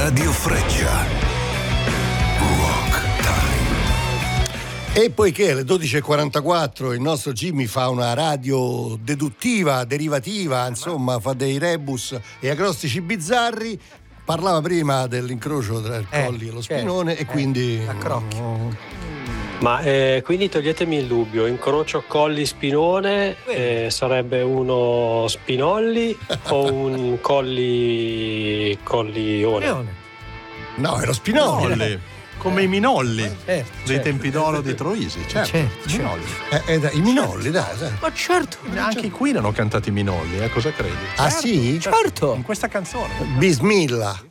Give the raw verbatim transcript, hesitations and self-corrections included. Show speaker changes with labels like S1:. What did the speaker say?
S1: Radio Freccia. Rock Time.
S2: E poiché alle dodici e quarantaquattro il nostro Jimmy fa una radio deduttiva, derivativa, insomma fa dei rebus e acrostici bizzarri, parlava prima dell'incrocio tra il
S3: Eh,
S2: Colli e lo
S3: certo,
S2: Spinone e
S3: eh,
S2: quindi
S3: accrocchio.
S4: Ma eh, quindi toglietemi il dubbio, incrocio Colli Spinone eh, sarebbe uno Spinolli o un Colli Collione?
S3: Leone.
S2: no, è lo Spinone.
S5: Minolli, come i Minolli
S3: Certo,
S5: dei
S3: certo.
S5: tempi d'oro di Troisi, certo,
S3: Certo, certo.
S5: Minolli.
S2: Eh, eh, dai, i Minolli, dai, dai.
S3: Ma certo,
S5: Anche i Queen hanno cantato i Minolli, eh, cosa credi?
S2: Ah sì?
S3: certo.
S5: In questa canzone.
S2: Bismillah.